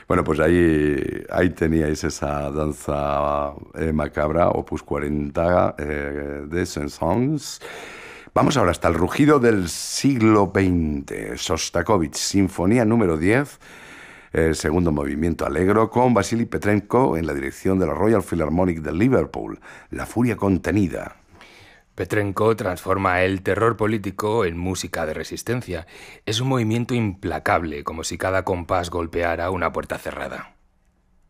Bueno, pues ahí teníais esa danza macabra, Opus 40 de Saint-Saëns. Vamos ahora hasta el rugido del siglo XX. Sostakovich, Sinfonía número 10, el segundo movimiento allegro, con Vasily Petrenko en la dirección de la Royal Philharmonic de Liverpool. La furia contenida. Petrenko transforma el terror político en música de resistencia. Es un movimiento implacable, como si cada compás golpeara una puerta cerrada.